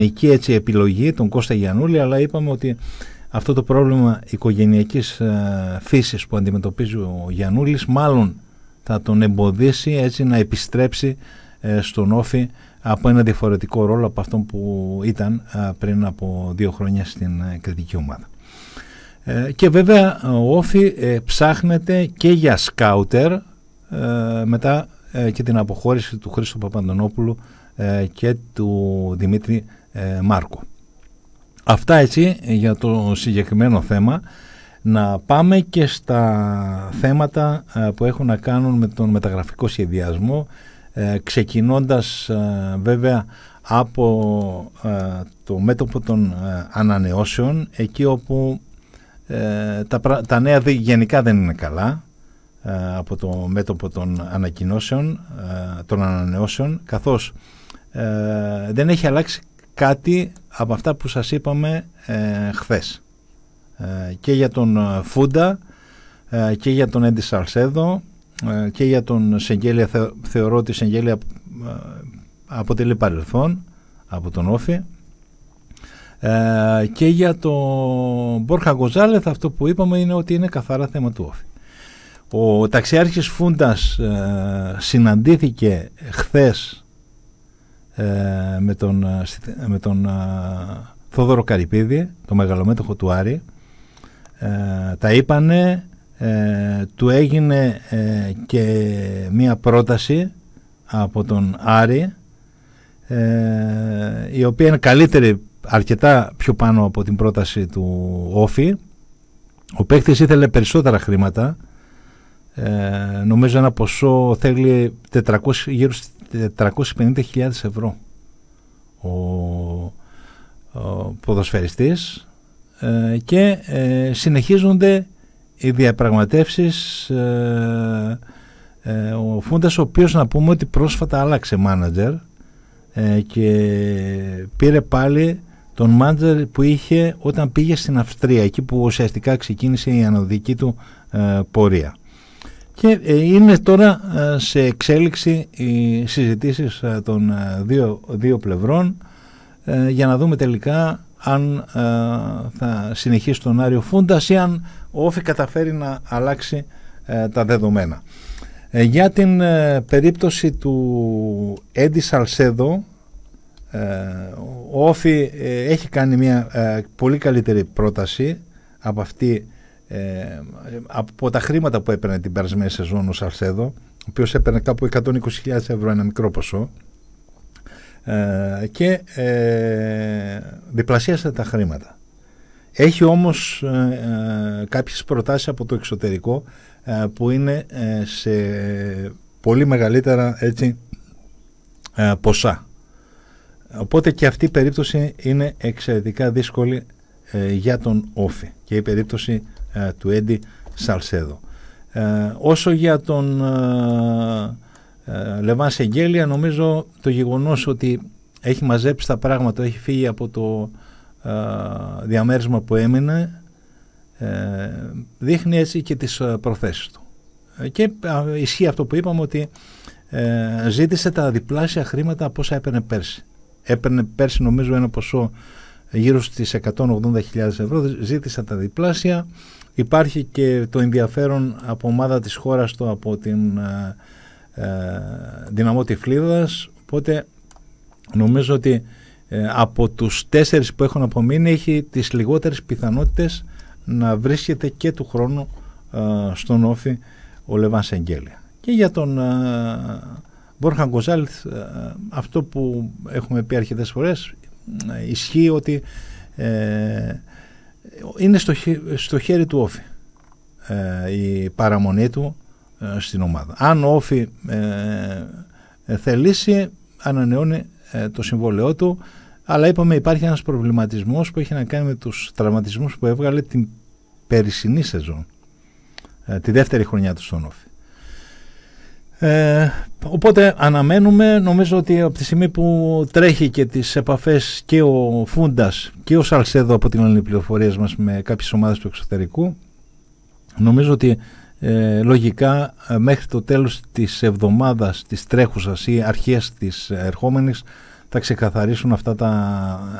εκεί έτσι επιλογή, τον Κώστα Γιαννούλη, αλλά είπαμε ότι αυτό το πρόβλημα οικογενειακής φύσης που αντιμετωπίζει ο Γιαννούλης μάλλον θα τον εμποδίσει έτσι να επιστρέψει στον Όφη από ένα διαφορετικό ρόλο από αυτόν που ήταν πριν από 2 χρόνια στην κριτική ομάδα. Και βέβαια ο Όφη ψάχνεται και για σκάουτερ μετά και την αποχώρηση του Χρήστο Παπαντονόπουλου και του Δημήτρη Μάρκου. Αυτά έτσι για το συγκεκριμένο θέμα. Να πάμε και στα θέματα που έχουν να κάνουν με τον μεταγραφικό σχεδιασμό, ξεκινώντας βέβαια από το μέτωπο των ανανεώσεων, εκεί όπου τα νέα γενικά δεν είναι καλά, από το μέτωπο των ανακοινώσεων, των ανανεώσεων, καθώς δεν έχει αλλάξει κάτι από αυτά που σας είπαμε χθες, και για τον Φούντα και για τον Έντι Σαλσέδο και για τον Σεγγέλια. Θεωρώ ότι Σεγγέλια αποτελεί παρελθόν από τον Όφη, και για τον Μπόρχα Γκοζάλεθ αυτό που είπαμε είναι ότι είναι καθαρά θέμα του Όφη. Ο ταξιάρχης Φούντας συναντήθηκε χθες με τον Θόδωρο Καρυπίδη, το μεγαλομέτωχο του Άρη. Τα είπανε, του έγινε και μία πρόταση από τον Άρη, η οποία είναι καλύτερη, αρκετά πιο πάνω από την πρόταση του Όφη. Ο παίκτης ήθελε περισσότερα χρήματα, νομίζω ένα ποσό θέλει γύρω στις 450.000 ευρώ ο ποδοσφαιριστής, και συνεχίζονται οι διαπραγματεύσεις. Ο Φούντας, ο οποίος να πούμε ότι πρόσφατα άλλαξε μάνατζερ και πήρε πάλι τον μάνατζερ που είχε όταν πήγε στην Αυστρία, εκεί που ουσιαστικά ξεκίνησε η ανωδική του πορεία. Και είναι τώρα σε εξέλιξη οι συζητήσεις των δύο πλευρών για να δούμε τελικά αν θα συνεχίσει τον Άριο Φούντας ή αν ο Όφη καταφέρει να αλλάξει τα δεδομένα. Για την περίπτωση του Έντι Σαλσέδο, ο Όφη έχει κάνει μια πολύ καλύτερη πρόταση από αυτή, από τα χρήματα που έπαιρνε την περασμένη σεζόν ο Σαλσέδο, ο οποίος έπαιρνε κάπου 120.000 ευρώ, ένα μικρό ποσό, και διπλασίασε τα χρήματα. Έχει όμως κάποιες προτάσεις από το εξωτερικό που είναι σε πολύ μεγαλύτερα έτσι ποσά. Οπότε και αυτή η περίπτωση είναι εξαιρετικά δύσκολη για τον Όφη, και η περίπτωση του Έντι Σαλσέδο. Όσο για τον Λεβάν Σεγγέλια, νομίζω το γεγονός ότι έχει μαζέψει τα πράγματα, έχει φύγει από το διαμέρισμα που έμεινε, δείχνει έτσι και τις προθέσεις του. Και ισχύει αυτό που είπαμε, ότι ζήτησε τα διπλάσια χρήματα από όσα έπαιρνε πέρσι. Έπαιρνε πέρσι νομίζω ένα ποσό γύρω στις 180.000 ευρώ, ζήτησε τα διπλάσια. Υπάρχει και το ενδιαφέρον από ομάδα της χώρας του, από την Δυναμό Τυφλίδας, οπότε νομίζω ότι από τους 4 που έχουν απομείνει έχει τις λιγότερες πιθανότητες να βρίσκεται και του χρόνου στον Όφη ο Λεβάν Σεγγέλια. Και για τον Μπόρχα Γκοζάλεθ, αυτό που έχουμε πει αρκετές φορές ισχύει, ότι είναι στο χέρι του Όφη η παραμονή του στην ομάδα. Αν ο Όφη θελήσει, ανανεώνει το συμβόλαιό του, αλλά είπαμε υπάρχει ένας προβληματισμός που έχει να κάνει με τους τραυματισμούς που έβγαλε την περσινή σεζόν, τη δεύτερη χρονιά του στον Όφη. Οπότε αναμένουμε, νομίζω ότι από τη στιγμή που τρέχει και τις επαφές και ο Φούντας και ο Σαλσέδο, από την άλλη πληροφορίες μας, με κάποιες ομάδες του εξωτερικού, νομίζω ότι λογικά μέχρι το τέλος της εβδομάδας της τρέχουσας ή αρχές της ερχόμενης θα ξεκαθαρίσουν αυτά τα